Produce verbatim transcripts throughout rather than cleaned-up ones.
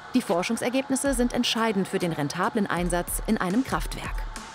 Die Forschungsergebnisse sind entscheidend für den rentablen Einsatz in einem Kraftwerk.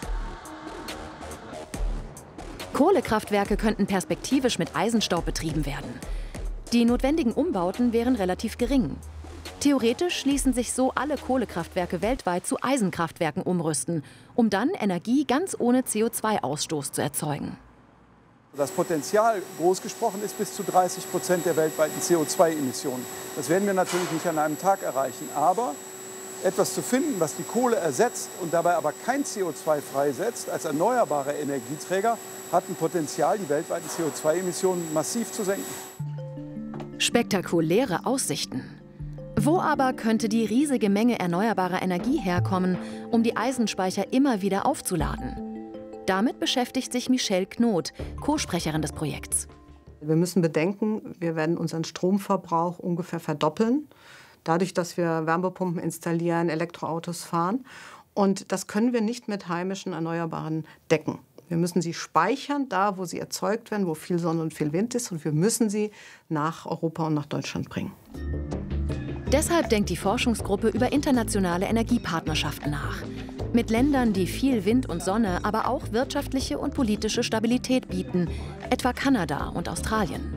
Kohlekraftwerke könnten perspektivisch mit Eisenstaub betrieben werden. Die notwendigen Umbauten wären relativ gering. Theoretisch ließen sich so alle Kohlekraftwerke weltweit zu Eisenkraftwerken umrüsten, um dann Energie ganz ohne C O zwei Ausstoß zu erzeugen. Das Potenzial, groß gesprochen, ist bis zu dreißig Prozent der weltweiten C O zwei Emissionen. Das werden wir natürlich nicht an einem Tag erreichen. Aber etwas zu finden, was die Kohle ersetzt und dabei aber kein C O zwei freisetzt, als erneuerbarer Energieträger, hat ein Potenzial, die weltweiten C O zwei Emissionen massiv zu senken. Spektakuläre Aussichten. Wo aber könnte die riesige Menge erneuerbarer Energie herkommen, um die Eisenspeicher immer wieder aufzuladen? Damit beschäftigt sich Michelle Knot, Co-Sprecherin des Projekts. Wir müssen bedenken, wir werden unseren Stromverbrauch ungefähr verdoppeln, dadurch, dass wir Wärmepumpen installieren, Elektroautos fahren. Und das können wir nicht mit heimischen Erneuerbaren decken. Wir müssen sie speichern, da wo sie erzeugt werden, wo viel Sonne und viel Wind ist. Und wir müssen sie nach Europa und nach Deutschland bringen. Deshalb denkt die Forschungsgruppe über internationale Energiepartnerschaften nach. Mit Ländern, die viel Wind und Sonne, aber auch wirtschaftliche und politische Stabilität bieten, etwa Kanada und Australien.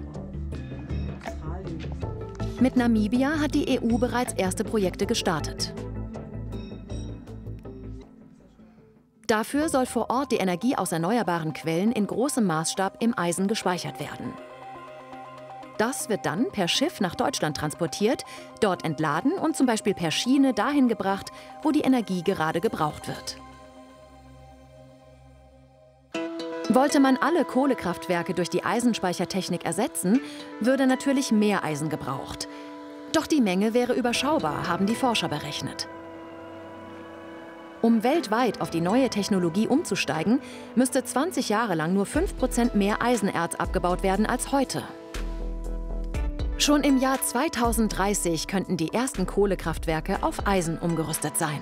Mit Namibia hat die E U bereits erste Projekte gestartet. Dafür soll vor Ort die Energie aus erneuerbaren Quellen in großem Maßstab im Eisen gespeichert werden. Das wird dann per Schiff nach Deutschland transportiert, dort entladen und zum Beispiel per Schiene dahin gebracht, wo die Energie gerade gebraucht wird. Wollte man alle Kohlekraftwerke durch die Eisenspeichertechnik ersetzen, würde natürlich mehr Eisen gebraucht. Doch die Menge wäre überschaubar, haben die Forscher berechnet. Um weltweit auf die neue Technologie umzusteigen, müsste zwanzig Jahre lang nur fünf Prozent mehr Eisenerz abgebaut werden als heute. Schon im Jahr zweitausenddreißig könnten die ersten Kohlekraftwerke auf Eisen umgerüstet sein.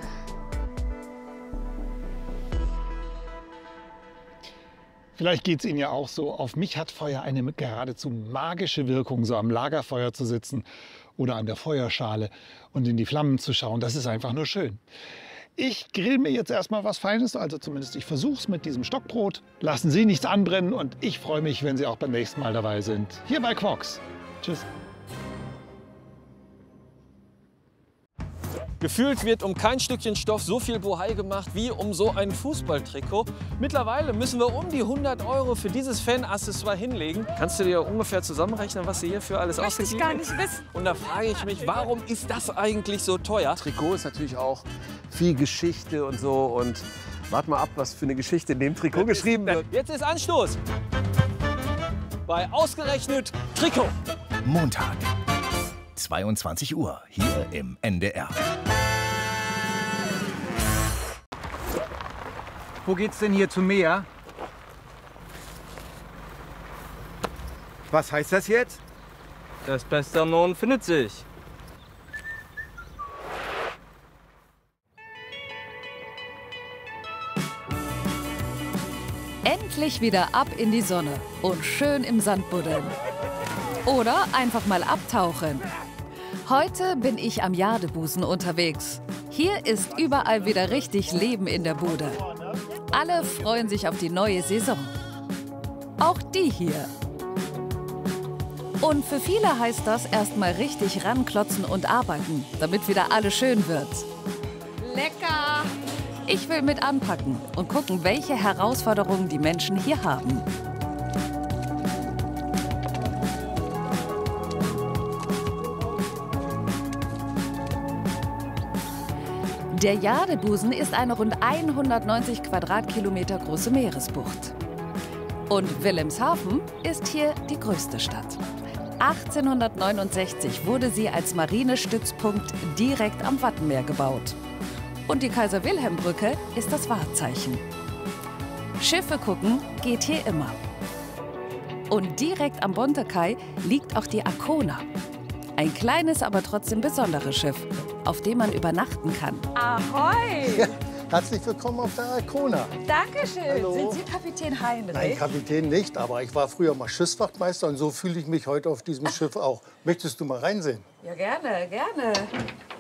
Vielleicht geht es Ihnen ja auch so. Auf mich hat Feuer eine geradezu magische Wirkung, so am Lagerfeuer zu sitzen oder an der Feuerschale und in die Flammen zu schauen. Das ist einfach nur schön. Ich grill mir jetzt erstmal was Feines, also zumindest ich versuche es mit diesem Stockbrot. Lassen Sie nichts anbrennen und ich freue mich, wenn Sie auch beim nächsten Mal dabei sind. Hier bei Quox. Tschüss. Gefühlt wird um kein Stückchen Stoff so viel Bohai gemacht wie um so ein Fußballtrikot. Mittlerweile müssen wir um die hundert Euro für dieses Fan-Accessoire hinlegen. Kannst du dir ungefähr zusammenrechnen, was sie hierfür alles ausgegeben haben? Möchte ich gar nicht wissen. Und da frage ich mich, warum ist das eigentlich so teuer? Trikot ist natürlich auch viel Geschichte und so. Und wart mal ab, was für eine Geschichte in dem Trikot geschrieben wird. Jetzt ist Anstoß bei ausgerechnet Trikot. Montag, zweiundzwanzig Uhr, hier im N D R. Wo geht's denn hier zum Meer? Was heißt das jetzt? Das Beste am Norden findet sich. Endlich wieder ab in die Sonne und schön im Sand buddeln. Oder einfach mal abtauchen. Heute bin ich am Jadebusen unterwegs. Hier ist überall wieder richtig Leben in der Bude. Alle freuen sich auf die neue Saison. Auch die hier. Und für viele heißt das erstmal richtig ranklotzen und arbeiten, damit wieder alles schön wird. Lecker! Ich will mit anpacken und gucken, welche Herausforderungen die Menschen hier haben. Der Jadebusen ist eine rund hundertneunzig Quadratkilometer große Meeresbucht. Und Wilhelmshaven ist hier die größte Stadt. achtzehnhundertneunundsechzig wurde sie als Marinestützpunkt direkt am Wattenmeer gebaut. Und die Kaiser-Wilhelm-Brücke ist das Wahrzeichen. Schiffe gucken geht hier immer. Und direkt am Bontekai liegt auch die Arkona. Ein kleines, aber trotzdem besonderes Schiff, auf dem man übernachten kann. Ahoi! Ja, herzlich willkommen auf der Arkona. Dankeschön. Hallo. Sind Sie Kapitän Heinrich? Nein, Kapitän nicht, aber ich war früher mal Schiffswachtmeister und so fühle ich mich heute auf diesem Schiff auch. Möchtest du mal reinsehen? Ja, gerne, gerne.